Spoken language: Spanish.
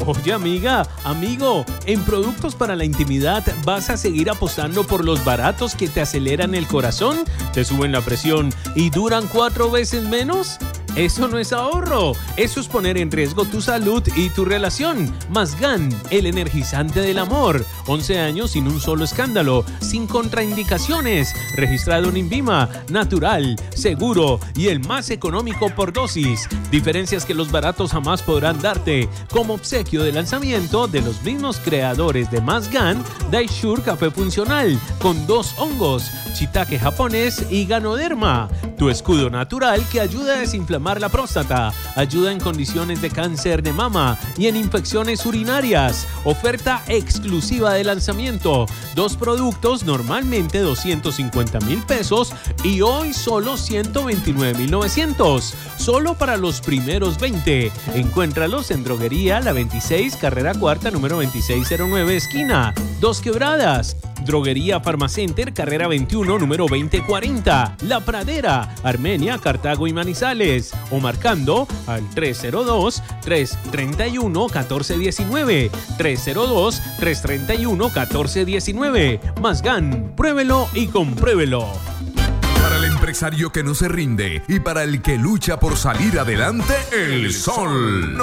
Oye, amiga, amigo, en productos para la intimidad, ¿vas a seguir apostando por los baratos que te aceleran el corazón, te suben la presión y duran 4 veces menos? Eso no es ahorro, eso es poner en riesgo tu salud y tu relación. Masgan, el energizante del amor. 11 años sin un solo escándalo, sin contraindicaciones. Registrado en INVIMA, natural, seguro y el más económico por dosis. Diferencias que los baratos jamás podrán darte. Como obsequio de lanzamiento de los mismos creadores de Masgan, Daishure Café Funcional, con 2 hongos, shiitake japonés y ganoderma. Tu escudo natural que ayuda a desinflamar la próstata, ayuda en condiciones de cáncer de mama y en infecciones urinarias. Oferta exclusiva de lanzamiento. 2 productos normalmente 250,000 pesos y hoy solo 129,900. Solo para los primeros 20. Encuéntralos en Droguería La 26, carrera cuarta, número 2609, esquina 2 Quebradas. Droguería Farmacenter, carrera 21, número 2040. La Pradera, Armenia, Cartago y Manizales. O marcando al 302-331-1419. 302-331-1419. Masgan, pruébelo y compruébelo. Para el empresario que no se rinde y para el que lucha por salir adelante, el sol